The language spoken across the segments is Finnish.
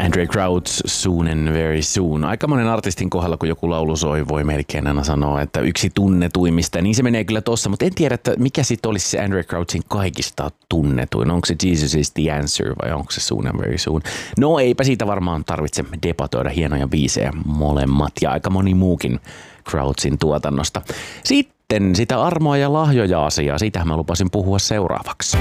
Andraé Crouch, Soon and Very Soon. Aika monen artistin kohdalla, kun joku laulu soi, voi melkein aina sanoa, että yksi tunnetuimmista. Niin se menee kyllä tossa, mutta en tiedä, että mikä sitten olisi se Andraé Crouchin kaikista tunnetuin. Onko se Jesus is the Answer vai onko se Soon and Very Soon? No eipä siitä varmaan tarvitse debatoida, hienoja biisejä molemmat ja aika moni muukin Crouchin tuotannosta. Sitten sitä armoa ja lahjoja asiaa, siitähän mä lupasin puhua seuraavaksi.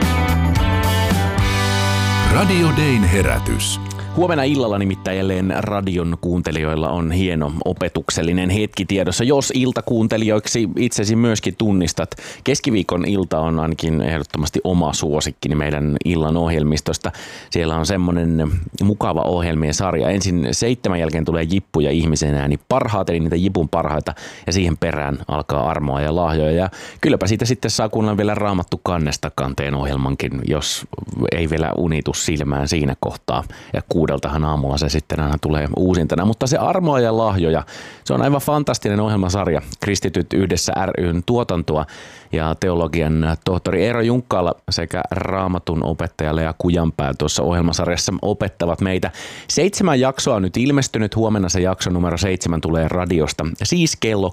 Radio Dayn herätys. Huomenna illalla nimittäin jälleen radion kuuntelijoilla on hieno opetuksellinen hetki tiedossa, jos iltakuuntelijoiksi itsesi myöskin tunnistat. Keskiviikon ilta on ainakin ehdottomasti oma suosikkini meidän illan ohjelmistosta. Siellä on semmoinen mukava ohjelmien sarja. Ensin 7 jälkeen tulee Jippu ja ihmisen ääni parhaat, eli niitä Jipun parhaita, ja siihen perään alkaa armoa ja lahjoja. Ja kylläpä siitä sitten saa kuunnella vielä Raamattu kannesta kanteen ohjelmankin, jos ei vielä unitu silmään siinä kohtaa. Ja 6:00 aamulla se sitten aina tulee uusintana, mutta se armoa ja lahjoja, se on aivan fantastinen ohjelmasarja. Kristityt yhdessä ry:n tuotantoa ja teologian tohtori Eero Junkkaala sekä Raamatun opettaja Lea Kujanpää tuossa ohjelmasarjassa opettavat meitä. 7 jaksoa on nyt ilmestynyt, huomenna se jakso numero 7 tulee radiosta, siis kello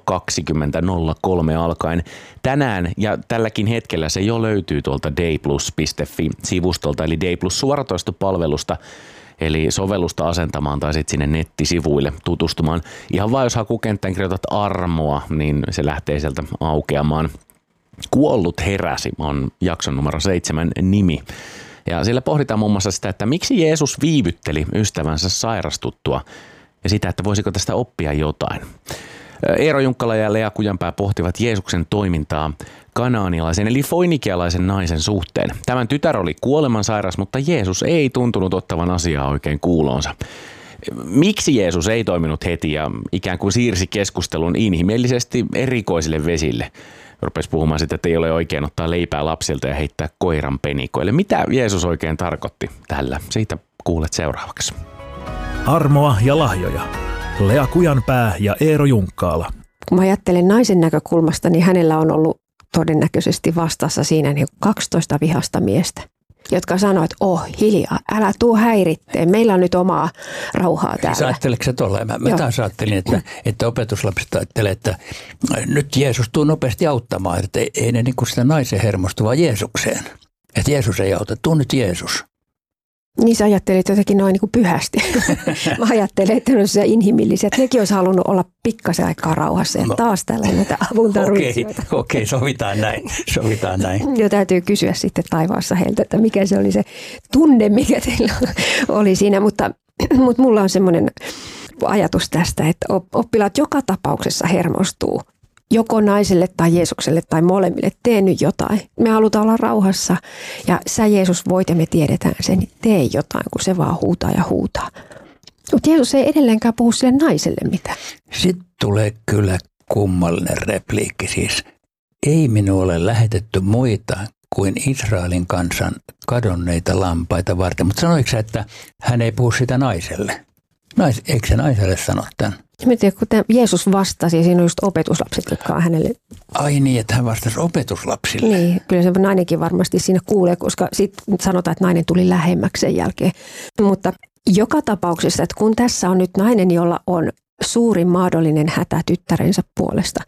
20.03 alkaen. Tänään ja tälläkin hetkellä se jo löytyy tuolta dayplus.fi-sivustolta, eli Dayplus suoratoistopalvelusta. Eli sovellusta asentamaan tai sitten sinne nettisivuille tutustumaan. Ihan vaan jos hakukenttään kirjoitat armoa, niin se lähtee sieltä aukeamaan. Kuollut heräsi on jakson numero 7 nimi. Ja siellä pohditaan muun muassa sitä, että miksi Jeesus viivytteli ystävänsä sairastuttua ja sitä, että voisiko tästä oppia jotain. Eero Junkkala ja Lea Kujanpää pohtivat Jeesuksen toimintaa kanaanialaisen eli foinikialaisen naisen suhteen. Tämän tytär oli kuolemansairas, mutta Jeesus ei tuntunut ottavan asiaa oikein kuuloonsa. Miksi Jeesus ei toiminut heti ja ikään kuin siirsi keskustelun inhimillisesti erikoisille vesille? Rupesi puhumaan sitä, että ei ole oikein ottaa leipää lapsilta ja heittää koiran penikoille. Mitä Jeesus oikein tarkoitti tällä? Siitä kuulet seuraavaksi. Armoa ja lahjoja. Lea Kujanpää ja Eero Junkkaala. Kun mä ajattelen naisen näkökulmasta, niin hänellä on ollut todennäköisesti vastassa siinä niin 12 vihasta miestä, jotka sanoo, että hiljaa, älä tuu häiritteen, meillä on nyt omaa rauhaa täällä. Sä ajatteletko sä tolleen? Mä taas ajattelin, että opetuslapset ajattelee, että nyt Jeesus tuu nopeasti auttamaan, että ei ne niin kuin sitä naisen hermostu vaan Jeesukseen. Että Jeesus ei auta, tuu nyt Jeesus. Niin sä ajattelit jotenkin noin niin kuin pyhästi. Mä ajattelen, että ne on inhimilliset. Nekin olisi halunnut olla pikkasen aikaa rauhassa ja taas täällä näitä avun tarvitsijoita. Okei, sovitaan näin. Jo täytyy kysyä sitten taivaassa heiltä, että mikä se oli se tunne, mikä teillä oli siinä. Mutta mulla on semmoinen ajatus tästä, että oppilaat joka tapauksessa hermostuu. Joko naiselle tai Jeesukselle tai molemmille, tee nyt jotain. Me halutaan olla rauhassa ja sä Jeesus voit ja me tiedetään sen, niin tee jotain, kun se vaan huutaa ja huutaa. Mutta Jeesus ei edelleenkään puhu sille naiselle mitään. Sitten tulee kyllä kummallinen repliikki siis. Ei minua ole lähetetty muita kuin Israelin kansan kadonneita lampaita varten. Mutta sanoiko sä, että hän ei puhu sitä naiselle? Eikö se naiselle sano tämän? Mä tiedän, kun Jeesus vastasi ja siinä on just opetuslapset, jotka on hänelle. Ai niin, että hän vastasi opetuslapsille. Niin, kyllä se nainenkin varmasti siinä kuulee, koska sitten sanotaan, että nainen tuli lähemmäksi sen jälkeen. Mutta joka tapauksessa, että kun tässä on nyt nainen, jolla on suurin mahdollinen hätä tyttärensä puolesta,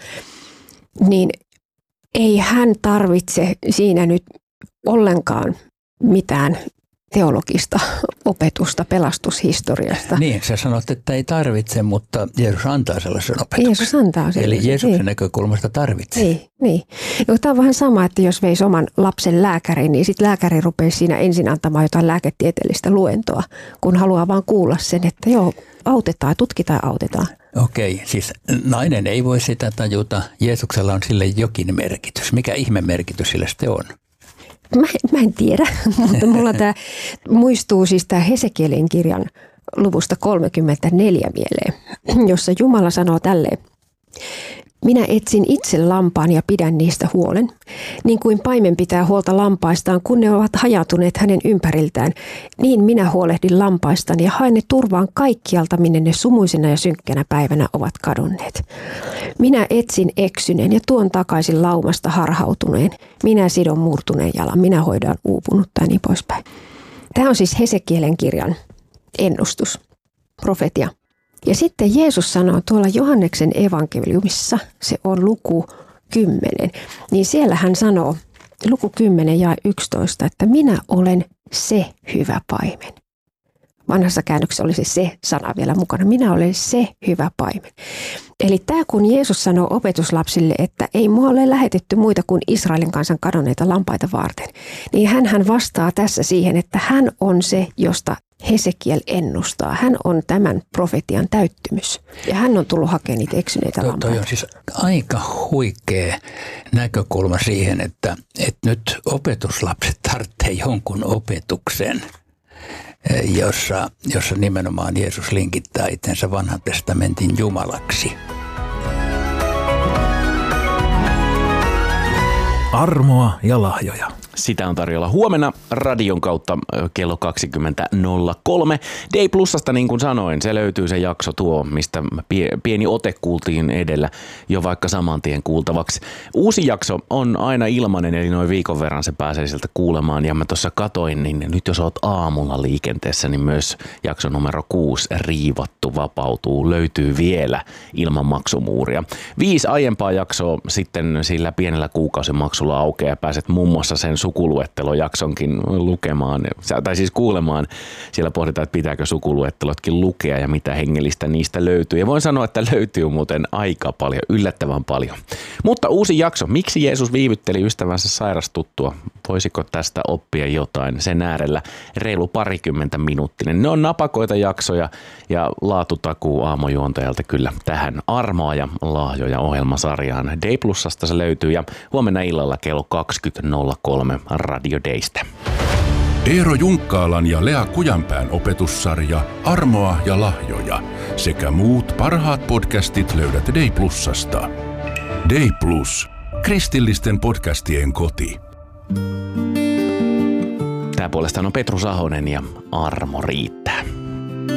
niin ei hän tarvitse siinä nyt ollenkaan mitään teologista opetusta pelastushistoriasta. Niin, sä sanot, että ei tarvitse, mutta Jeesus antaa sellaisen opetuksen. Jeesus antaa sellaisen. Eli Jeesuksen näkökulmasta tarvitsee. Niin. No, tämä on vähän sama, että jos veisi oman lapsen lääkäriin, niin sitten lääkäri rupeaa siinä ensin antamaan jotain lääketieteellistä luentoa, kun haluaa vaan kuulla sen, että joo, autetaan, tutkitaan ja autetaan. Okei, siis nainen ei voi sitä tajuta. Jeesuksella on sille jokin merkitys. Mikä ihme merkitys sille sitten on? Mä en tiedä, mutta mulla tämä muistuu siis tämä Hesekielin kirjan luvusta 34 mieleen, jossa Jumala sanoo tälleen. Minä etsin itse lampaan ja pidän niistä huolen, niin kuin paimen pitää huolta lampaistaan, kun ne ovat hajautuneet hänen ympäriltään. Niin minä huolehdin lampaistani ja haen ne turvaan kaikkialta, minne ne sumuisena ja synkkänä päivänä ovat kadonneet. Minä etsin eksyneen ja tuon takaisin laumasta harhautuneen. Minä sidon murtuneen jalan, minä hoidan uupunutta ja niin poispäin. Tämä on siis Hesekielen kirjan ennustus, profetia. Ja sitten Jeesus sanoo tuolla Johanneksen evankeliumissa, se on luku 10, niin siellä hän sanoo, luku 10 ja 11, että minä olen se hyvä paimen. Vanhassa käännöksessä oli se sana vielä mukana. Minä olen se hyvä paimen. Eli tämä kun Jeesus sanoo opetuslapsille, että ei mua ole lähetetty muita kuin Israelin kansan kadonneita lampaita varten, niin hän vastaa tässä siihen, että hän on se, josta Hesekiel ennustaa. Hän on tämän profetian täyttymys ja hän on tullut hakemaan niitä eksyneitä lampaita. Toi on siis aika huikea näkökulma siihen, että nyt opetuslapset tarvitsee jonkun opetuksen, jossa nimenomaan Jeesus linkittää itsensä Vanhan testamentin Jumalaksi. Armoa ja lahjoja. Sitä on tarjolla huomenna radion kautta kello 20.03. Day Plusasta, niin kuin sanoin, se löytyy se jakso tuo, mistä pieni ote kuultiin edellä jo vaikka saman tien kuultavaksi. Uusi jakso on aina ilmainen, eli noin viikon verran se pääsee sieltä kuulemaan. Ja mä tuossa katoin, niin nyt jos oot aamulla liikenteessä, niin myös jakso numero 6, Riivattu vapautuu, löytyy vielä ilman maksumuuria. 5 aiempaa jaksoa sitten sillä pienellä kuukausimaksulla aukeaa ja pääset muun muassa sen sukuluettelojaksonkin lukemaan, tai siis kuulemaan. Siellä pohditaan, että pitääkö sukuluettelotkin lukea ja mitä hengellistä niistä löytyy. Ja voin sanoa, että löytyy muuten aika paljon, yllättävän paljon. Mutta uusi jakso, miksi Jeesus viivytteli ystävänsä sairastuttua? Voisiko tästä oppia jotain? Sen äärellä reilu 20 minuuttinen. Ne on napakoita jaksoja ja laatutakuu aamujuontajalta kyllä tähän Armoa ja lahjoja ohjelmasarjaan. Day Plusasta se löytyy ja huomenna illalla kello 20.03 Radio Daystä. Eero Junkkaalan ja Lea Kujanpään opetussarja Armoa ja lahjoja sekä muut parhaat podcastit löydät Day Plusasta. Day Plus. Kristillisten podcastien koti. Tämä puolestaan on Petru Sahonen ja Armo riittää.